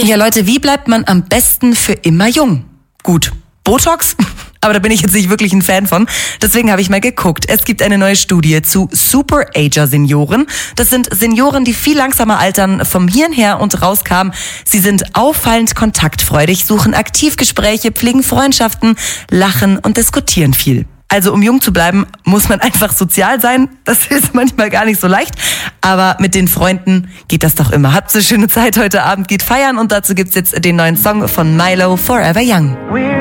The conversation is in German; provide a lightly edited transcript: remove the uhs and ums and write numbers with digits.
Ja, Leute, wie bleibt man am besten für immer jung? Gut, Botox? Aber da bin ich jetzt nicht wirklich ein Fan von. Deswegen habe ich mal geguckt. Es gibt eine neue Studie zu Super-Ager-Senioren. Das sind Senioren, die viel langsamer altern, vom Hirn her und rauskamen. Sie sind auffallend kontaktfreudig, suchen aktiv Gespräche, pflegen Freundschaften, lachen und diskutieren viel. Also um jung zu bleiben, muss man einfach sozial sein. Das ist manchmal gar nicht so leicht. Aber mit den Freunden geht das doch immer. Habt eine schöne Zeit heute Abend, geht feiern. Und dazu gibt's jetzt den neuen Song von Milo, Forever Young.